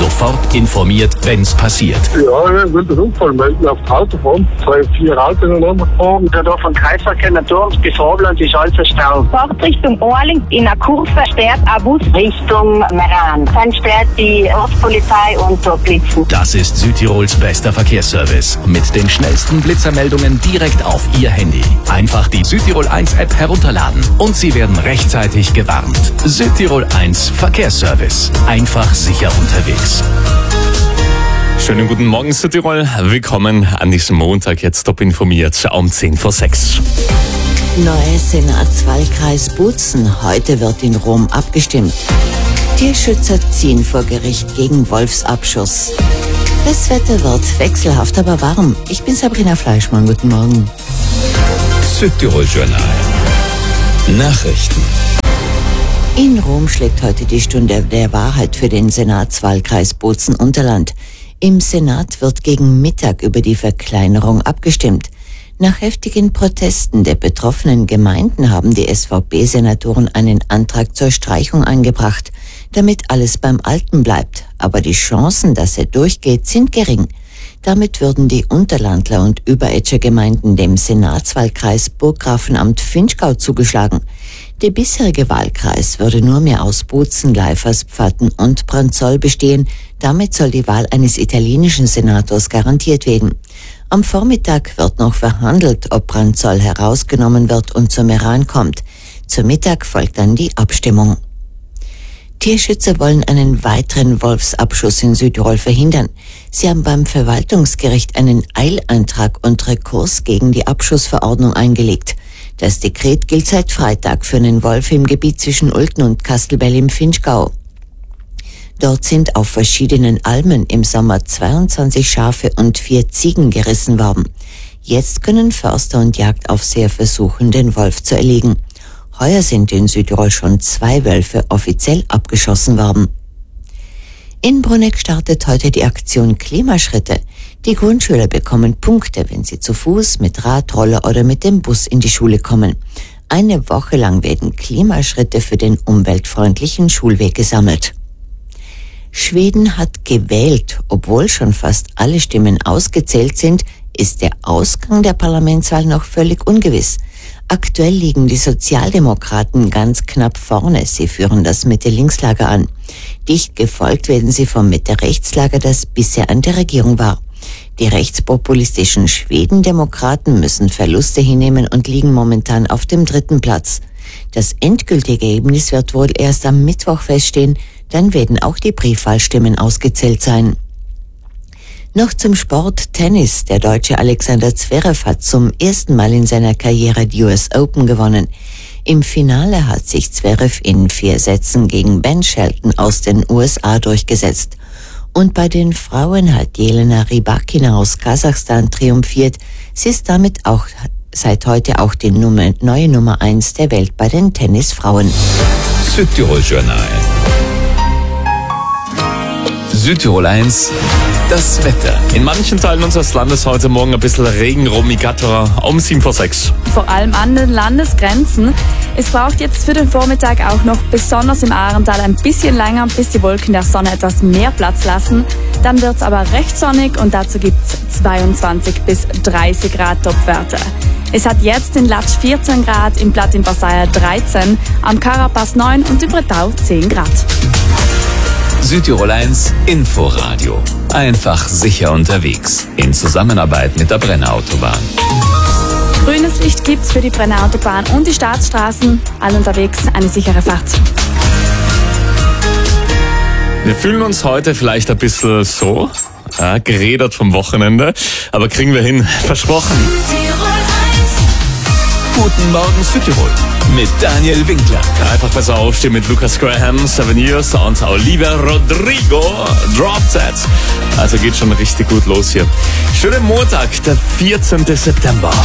Sofort informiert, wenn's passiert. Ja, ich will den Unfall melden auf die Autobahn. 2, 4 Autos ineinander gefahren. Der da vom Kreisverkehr Naturms bis Vorland ist alles Stau. Fahrtrichtung Orling in einer Kurve sperrt ein Bus Richtung Meran. Dann sperrt die Ortspolizei und so Blitzen. Das ist Südtirols bester Verkehrsservice. Mit den schnellsten Blitzermeldungen direkt auf Ihr Handy. Einfach die Südtirol 1 App herunterladen und Sie werden rechtzeitig gewarnt. Südtirol 1 Verkehrsservice. Einfach sicher unterwegs. Schönen guten Morgen, Südtirol. Willkommen an diesem Montag. Jetzt top informiert um 5:10. Neues Senatswahlkreis Bozen. Heute wird in Rom abgestimmt. Tierschützer ziehen vor Gericht gegen Wolfsabschuss. Das Wetter wird wechselhaft, aber warm. Ich bin Sabrina Fleischmann. Guten Morgen. Südtirol Journal. Nachrichten. In Rom schlägt heute die Stunde der Wahrheit für den Senatswahlkreis Bozen-Unterland. Im Senat wird gegen Mittag über die Verkleinerung abgestimmt. Nach heftigen Protesten der betroffenen Gemeinden haben die SVP-Senatoren einen Antrag zur Streichung eingebracht, damit alles beim Alten bleibt. Aber die Chancen, dass er durchgeht, sind gering. Damit würden die Unterlandler und Überetscher Gemeinden dem Senatswahlkreis Burggrafenamt Vinschgau zugeschlagen. Der bisherige Wahlkreis würde nur mehr aus Bozen, Leiferspfatten und Branzoll bestehen. Damit soll die Wahl eines italienischen Senators garantiert werden. Am Vormittag wird noch verhandelt, ob Branzoll herausgenommen wird und zum Meran kommt. Zum Mittag folgt dann die Abstimmung. Tierschützer wollen einen weiteren Wolfsabschuss in Südtirol verhindern. Sie haben beim Verwaltungsgericht einen Eilantrag und Rekurs gegen die Abschussverordnung eingelegt. Das Dekret gilt seit Freitag für einen Wolf im Gebiet zwischen Ulten und Kastelbell im Vinschgau. Dort sind auf verschiedenen Almen im Sommer 22 Schafe und 4 Ziegen gerissen worden. Jetzt können Förster und Jagdaufseher versuchen, den Wolf zu erlegen. Heuer sind in Südtirol schon 2 Wölfe offiziell abgeschossen worden. In Bruneck startet heute die Aktion Klimaschritte. Die Grundschüler bekommen Punkte, wenn sie zu Fuß, mit Rad, Roller oder mit dem Bus in die Schule kommen. Eine Woche lang werden Klimaschritte für den umweltfreundlichen Schulweg gesammelt. Schweden hat gewählt. Obwohl schon fast alle Stimmen ausgezählt sind, ist der Ausgang der Parlamentswahl noch völlig ungewiss. Aktuell liegen die Sozialdemokraten ganz knapp vorne. Sie führen das Mitte-Links-Lager an. Dicht gefolgt werden sie vom Mitte-Rechts-Lager, das bisher an der Regierung war. Die rechtspopulistischen Schwedendemokraten müssen Verluste hinnehmen und liegen momentan auf dem 3. Platz. Das endgültige Ergebnis wird wohl erst am Mittwoch feststehen, dann werden auch die Briefwahlstimmen ausgezählt sein. Noch zum Sport Tennis. Der Deutsche Alexander Zverev hat zum ersten Mal in seiner Karriere die US Open gewonnen. Im Finale hat sich Zverev in 4 Sätzen gegen Ben Shelton aus den USA durchgesetzt. Und bei den Frauen hat Jelena Rybakina aus Kasachstan triumphiert. Sie ist damit auch seit heute auch die neue Nummer 1 der Welt bei den Tennisfrauen. Südtirol Journal. Südtirol 1, das Wetter. In manchen Teilen unseres Landes heute Morgen ein bisschen Regen, Romigatter um 7:06. Vor allem an den Landesgrenzen. Es braucht jetzt für den Vormittag auch noch besonders im Ahrental ein bisschen länger, bis die Wolken der Sonne etwas mehr Platz lassen. Dann wird's aber recht sonnig und dazu gibt's 22 bis 30 Grad Topwerte. Es hat jetzt in Latsch 14 Grad, im Platt in Passaia 13, am Carapaz 9 und im Bretau 10 Grad. Südtirol 1 Inforadio. Einfach sicher unterwegs. In Zusammenarbeit mit der Brenner Autobahn. Grünes Licht gibt's für die Brenner Autobahn und die Staatsstraßen. All unterwegs eine sichere Fahrt. Wir fühlen uns heute vielleicht ein bisschen so, gerädert vom Wochenende, aber kriegen wir hin, versprochen. Guten Morgen Südtirol mit Daniel Winkler. Einfach besser aufstehen mit Lucas Graham, 7 Years und Olivia Rodrigo, Drop Set. Also geht schon richtig gut los hier. Schönen Montag, der 14. September.